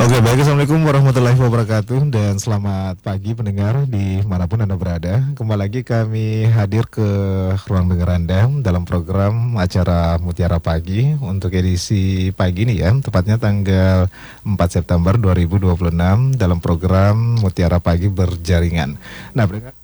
Oke, baik. Assalamualaikum warahmatullahi wabarakatuh dan selamat pagi pendengar dimanapun Anda berada. Kembali lagi kami hadir ke ruang dengar Anda dalam program acara Mutiara Pagi untuk edisi pagi ini ya, tepatnya tanggal 4 September 2026 dalam program Mutiara Pagi Berjaringan. Nah, pendengar,